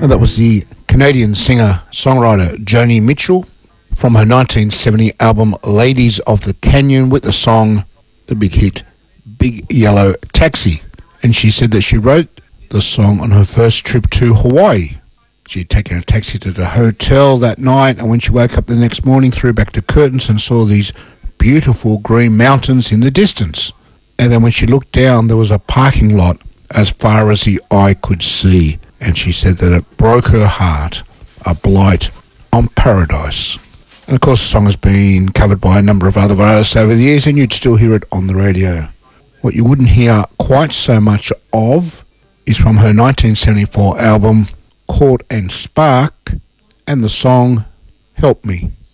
That was the Canadian singer-songwriter Joni Mitchell from her 1970 album Ladies of the Canyon with the song, the big hit, Big Yellow Taxi. And she said that she wrote the song on her first trip to Hawaii. She had taken a taxi to the hotel that night, and when she woke up the next morning, threw back the curtains and saw these beautiful green mountains in the distance. And then when she looked down, there was a parking lot as far as the eye could see. And she said that it broke her heart, a blight on paradise. And of course the song has been covered by a number of other artists over the years, and you'd still hear it on the radio. What you wouldn't hear quite so much of is from her 1974 album Court and Spark, and the song Help Me.